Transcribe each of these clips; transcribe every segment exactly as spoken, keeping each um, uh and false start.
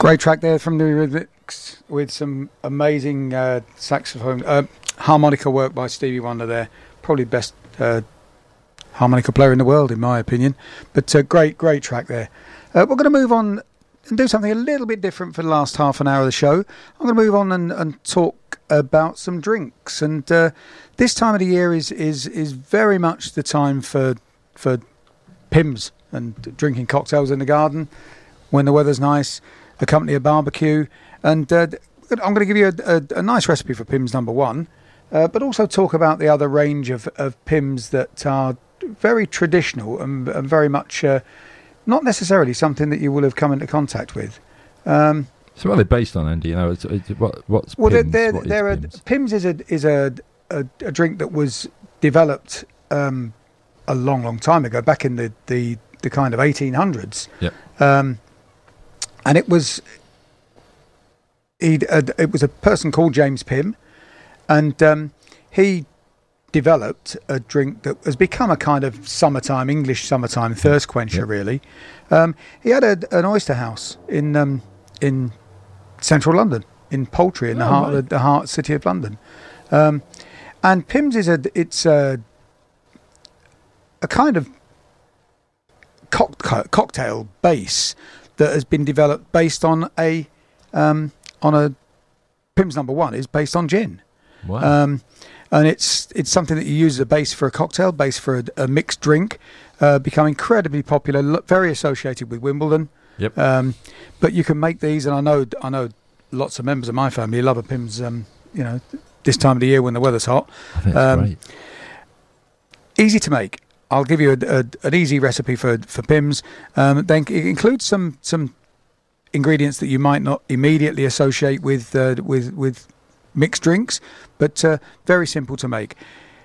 Great track there from the Eurythmics with some amazing uh, saxophone, uh, harmonica work by Stevie Wonder there. Probably best uh, harmonica player in the world, in my opinion. But uh, great, great track there. Uh, we're going to move on and do something a little bit different for the last half an hour of the show. I'm going to move on and, and talk about some drinks. And uh, this time of the year is is is very much the time for for Pimm's and drinking cocktails in the garden when the weather's nice, accompany a barbecue. And uh, I'm going to give you a, a, a nice recipe for Pimm's number one, uh, but also talk about the other range of, of Pimm's that are very traditional and, and very much uh, not necessarily something that you will have come into contact with. Um, so what are they based on, Andy? You know, it's, it's, what, what's well, Pimm's? They're, what they're is a, Pimm's? Pimm's is a is a, a, a drink that was developed um, a long, long time ago, back in the, the, the kind of eighteen hundreds. Yep. Um, and it was he uh, it was a person called James Pimm, and um, he developed a drink that has become a kind of summertime, English summertime thirst quencher, yep. really. Um, he had a, an oyster house in um, in central London, in Poultry, in oh, the heart right. of the, the heart city of London. Um, and Pimm's is a it's a, a kind of cock- cocktail base that has been developed based on a um, on a Pimm's number one is based on gin. Wow. Um, and it's it's something that you use as a base for a cocktail, base for a, a mixed drink, uh, become incredibly popular, lo- very associated with Wimbledon. Yep. Um, but you can make these, and I know I know lots of members of my family love a Pimm's. Um, you know, this time of the year when the weather's hot. I think um, great. Easy to make. I'll give you a, a, an easy recipe for for Pimm's. Um, then it includes some some ingredients that you might not immediately associate with uh, with with mixed drinks, but uh, very simple to make.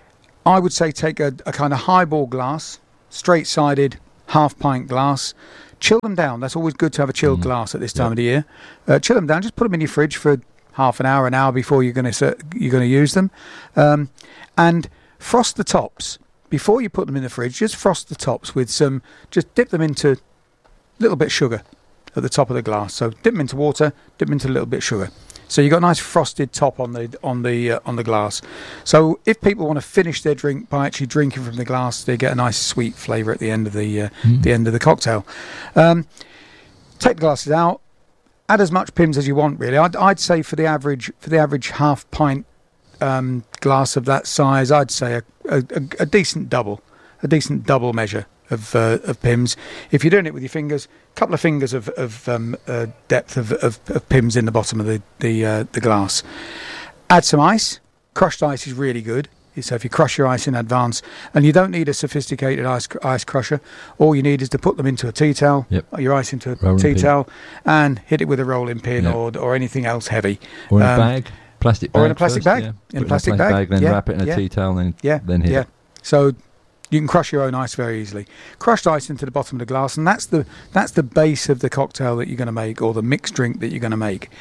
I would say take a, a kind of highball glass, straight-sided half pint glass. Chill them down. That's always good to have a chilled mm. glass at this time yep. of the year. Uh, chill them down. Just put them in your fridge for half an hour, an hour before you're going to you're going to use them, um, and frost the tops. Before you put them in the fridge, just frost the tops with some, just dip them into a little bit of sugar at the top of the glass. So dip them into water, dip them into a little bit of sugar. So you've got a nice frosted top on the on the uh, on the glass. So if people want to finish their drink by actually drinking from the glass, they get a nice sweet flavour at the end of the uh, mm. the end of the cocktail. Um, take the glasses out, add as much Pimm's as you want. Really, I'd, I'd say for the average for the average half pint um, glass of that size, I'd say a, a, a decent double, a decent double measure of uh, of Pimm's. If you're doing it with your fingers, a couple of fingers of, of um, uh, depth of, of, of Pimm's in the bottom of the the, uh, the glass. Add some ice. Crushed ice is really good. So if you crush your ice in advance, and you don't need a sophisticated ice ice crusher, all you need is to put them into a tea towel, yep. your ice into a rolling tea pin. towel, and hit it with a rolling pin yep. or or anything else heavy. Or in um, a bag, plastic bag. Or in a plastic first, bag. Yeah. In a plastic, in a plastic bag. bag, then yeah. wrap it in a yeah. tea towel, and yeah. then hit yeah. it. So you can crush your own ice very easily. Crushed ice into the bottom of the glass, and that's the that's the base of the cocktail that you're going to make, or the mixed drink that you're going to make.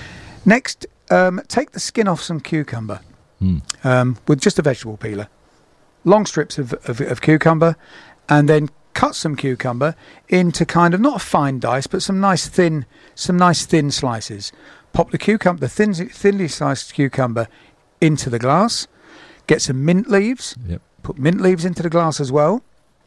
Next, um, take the skin off some cucumber mm. um, with just a vegetable peeler. Long strips of, of, of cucumber, and then cut some cucumber into kind of not a fine dice, but some nice thin, some nice thin slices. Pop the cucumber, the thin, thinly sliced cucumber, into the glass. Get some mint leaves. Yep. Put mint leaves into the glass as well.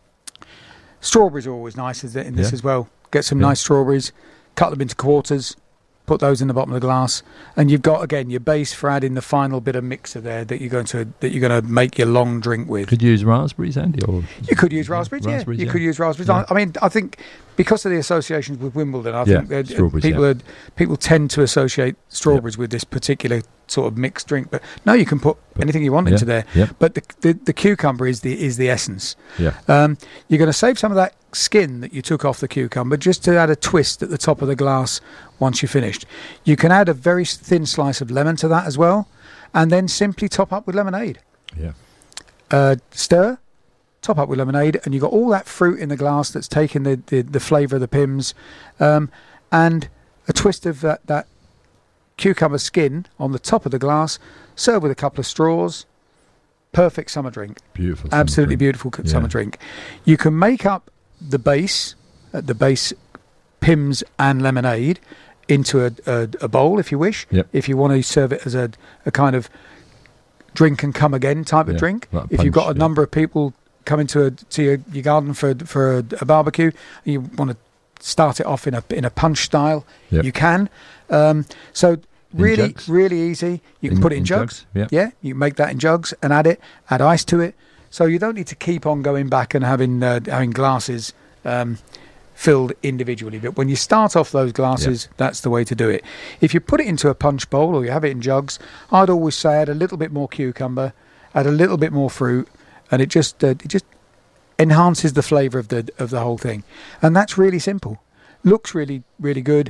Strawberries are always nice in this yeah. as well. Get some yeah. nice strawberries. Cut them into quarters. Put those in the bottom of the glass, and you've got again your base for adding the final bit of mixer there that you're going to that you're going to make your long drink with. Could you use raspberries, Andy, or you could use raspberries. Yeah, raspberries, you yeah. could use raspberries. Yeah. I, I mean, I think because of the associations with Wimbledon, I yeah. think that strawberries, people yeah. are, people tend to associate strawberries yep. with this particular sort of mixed drink. But no, you can put but, anything you want yeah. into there. Yep. But the, the the cucumber is the is the essence. Yeah. Um, you're going to save some of that skin that you took off the cucumber just to add a twist at the top of the glass once you're finished. You can add a very thin slice of lemon to that as well, and then simply top up with lemonade. Yeah. Uh, stir, top up with lemonade, and you've got all that fruit in the glass that's taken the, the, the flavour of the Pimm's, um, and a twist of that, that cucumber skin on the top of the glass. Serve with a couple of straws. Perfect summer drink. Beautiful. Absolutely drink. beautiful yeah. summer drink. You can make up the base, uh, the base Pimm's and lemonade into a, a, a bowl if you wish. Yep. If you want to serve it as a, a kind of drink and come again type of Yeah, drink. like a If you've got punch, a yeah. number of people coming to a, to your, your garden for for a, a barbecue, and you want to start it off in a in a punch style, Yep. you can. Um, so really, jugs? really easy. You can In- put it in, in jugs. jugs, yeah. Yeah, you can make that in jugs and add it, add ice to it. So you don't need to keep on going back and having uh, having glasses um, filled individually. But when you start off those glasses, that's the way to do it. If you put it into a punch bowl or you have it in jugs, I'd always say add a little bit more cucumber, add a little bit more fruit, and it just uh, it just enhances the flavour of the of the whole thing. And that's really simple. Looks really really good.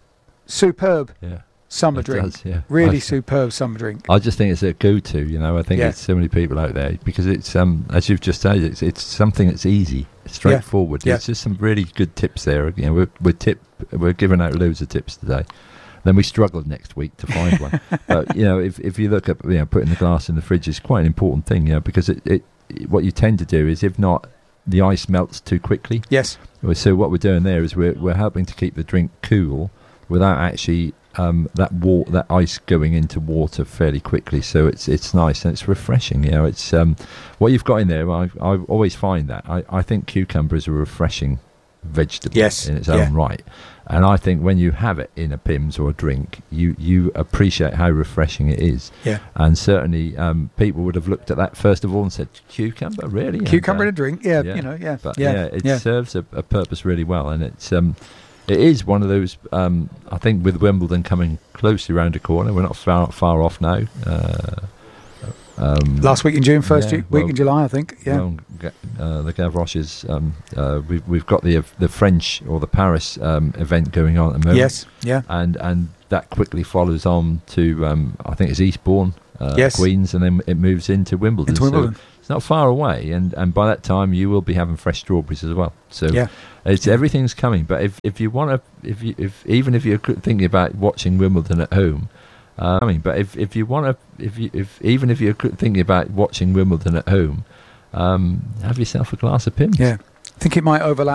Superb Yeah. summer It drink. does, yeah. Really I- superb summer drink. I just think it's a go-to, you know. I think Yeah. it's so many people out there because it's, um, as you've just said, it's it's something that's easy, straightforward. Yeah. It's just some really good tips there. You know, we're we're tip we're giving out loads of tips today. Then we struggled next week to find one. But you know, if if you look at you know putting the glass in the fridge is quite an important thing, you know, because it, it what you tend to do is if not the ice melts too quickly. Yes. So what we're doing there is we're we're helping to keep the drink cool without actually um, that wa- that ice going into water fairly quickly. So it's it's nice and it's refreshing. You know, it's um, what you've got in there. I I always find that I, I think cucumber is a refreshing vegetable Yes, in its yeah. own right, and I think when you have it in a Pimm's or a drink, you you appreciate how refreshing it is. Yeah. And certainly um, people would have looked at that first of all and said, "Cucumber, really?" And, Cucumber uh, in a drink. Yeah, yeah. you know, yeah. but yeah, yeah, it yeah. serves a, a purpose really well, and it's um, it is one of those. Um, I think with Wimbledon coming closely round the corner, we're not far far off now. Uh, um, Last week in June, first yeah, week well, in July, I think. Yeah. well, Ga- uh, the Gavroches. Um, uh, we've we've got the the French or the Paris um, event going on at the moment. Yes. Yeah. and and that quickly follows on to um, I think it's Eastbourne, uh, Yes. Queens, and then it moves into Wimbledon. Into So Wimbledon. it's not far away, and, and by that time you will be having fresh strawberries as well. So Yeah. it's everything's coming. But if, if you want to, if you if even if you're thinking about watching Wimbledon at home, uh, I mean, but if if you want to, if you if even if you're thinking about watching Wimbledon at home, um, have yourself a glass of Pimm's. Yeah. I think it might overlap